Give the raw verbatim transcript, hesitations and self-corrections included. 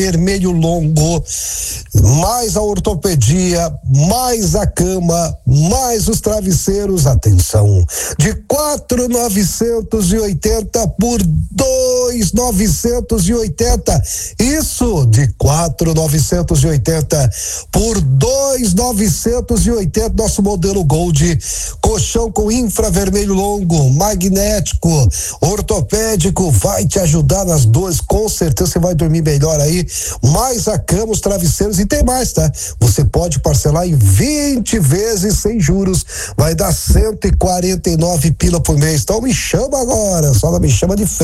Vermelho Longo, mais a ortopedia, mais a cama, mais os travesseiros, atenção, de quatro mil novecentos e oitenta por dois mil novecentos e oitenta, isso, de quatro mil novecentos e oitenta por dois mil novecentos e oitenta, nosso modelo Gold, colchão com infravermelho longo, magnético, ortopédico, vai te ajudar nas dores, com certeza você vai dormir melhor aí, mais a cama, os travesseiros e tem mais, tá? Você pode parcelar em vinte vezes sem juros, vai dar cento e quarenta e nove pila por mês. Então me chama agora, só não me chama de